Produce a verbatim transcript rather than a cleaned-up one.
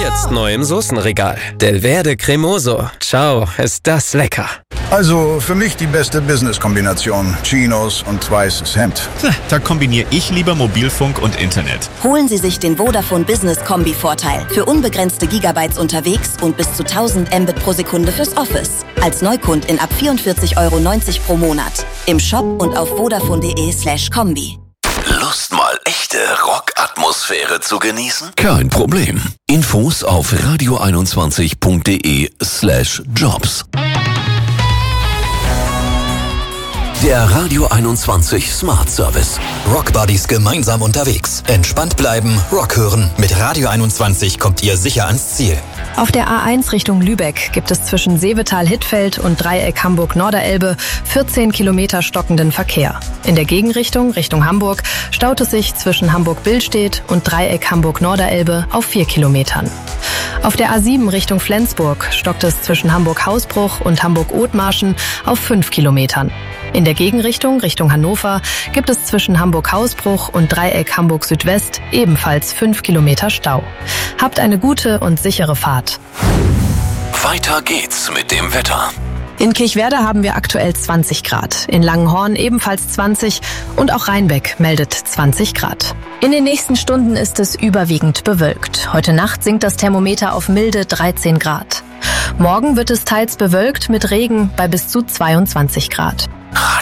Jetzt neu im Soßenregal. Del Verde Cremoso. Ciao, ist das lecker. Also für mich die beste Business-Kombination. Chinos und weißes Hemd. Da kombiniere ich lieber Mobilfunk und Internet. Holen Sie sich den Vodafone Business Kombi-Vorteil. Für unbegrenzte Gigabytes unterwegs und bis zu tausend Mbit pro Sekunde fürs Office. Als Neukundin ab vierundvierzig Euro neunzig pro Monat. Im Shop und auf vodafone.de slash Kombi. Lust mal echte Rockatmosphäre zu genießen? Kein Problem. Infos auf radio einundzwanzig punkt de slash jobs. Der Radio einundzwanzig Smart Service. Rockbuddies gemeinsam unterwegs. Entspannt bleiben, Rock hören. Mit Radio einundzwanzig kommt ihr sicher ans Ziel. Auf der A eins Richtung Lübeck gibt es zwischen Seevetal-Hittfeld und Dreieck Hamburg-Norderelbe vierzehn Kilometer stockenden Verkehr. In der Gegenrichtung, Richtung Hamburg, staut es sich zwischen Hamburg-Billstedt und Dreieck Hamburg-Norderelbe auf vier Kilometern. Auf der A sieben Richtung Flensburg stockt es zwischen Hamburg-Hausbruch und Hamburg-Othmarschen auf fünf Kilometern. In der Gegenrichtung, Richtung Hannover, gibt es zwischen Hamburg-Hausbruch und Dreieck Hamburg-Südwest ebenfalls fünf Kilometer Stau. Habt eine gute und sichere Fahrt. Weiter geht's mit dem Wetter. In Kirchwerder haben wir aktuell zwanzig Grad, in Langenhorn ebenfalls zwanzig und auch Rheinbeck meldet zwanzig Grad. In den nächsten Stunden ist es überwiegend bewölkt. Heute Nacht sinkt das Thermometer auf milde dreizehn Grad. Morgen wird es teils bewölkt mit Regen bei bis zu zweiundzwanzig Grad.